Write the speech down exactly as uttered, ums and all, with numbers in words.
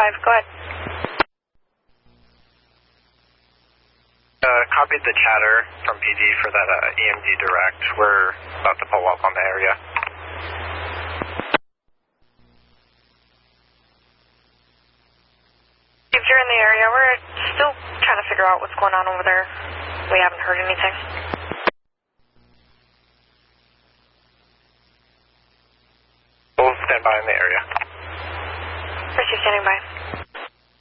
five, go ahead. Uh, copied the chatter from P D for that uh, E M D direct. We're about to pull up on the area. If you're in the area, we're still trying to figure out what's going on over there. We haven't heard anything. We'll stand by in the area. First, you're standing by.